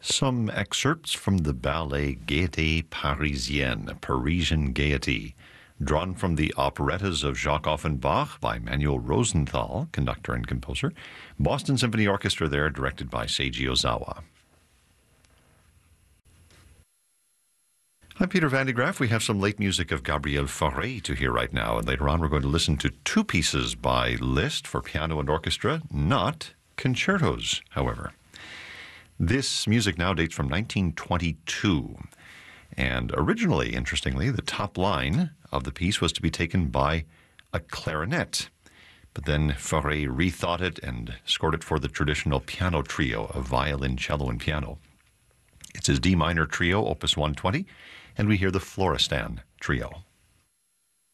Some excerpts from the ballet Gaieté Parisienne, Parisian Gaiety, drawn from the operettas of Jacques Offenbach by Manuel Rosenthal, conductor and composer. Boston Symphony Orchestra there, directed by Seiji Ozawa. I'm Peter Van de Graaff. We have some late music of Gabriel Fauré to hear right now, and later on we're going to listen to two pieces by Liszt for piano and orchestra, not concertos, however. This music now dates from 1922, and originally, interestingly, the top line of the piece was to be taken by a clarinet, but then Fauré rethought it and scored it for the traditional piano trio of violin, cello, and piano. It's his D minor trio, opus 120, and we hear the Florestan Trio.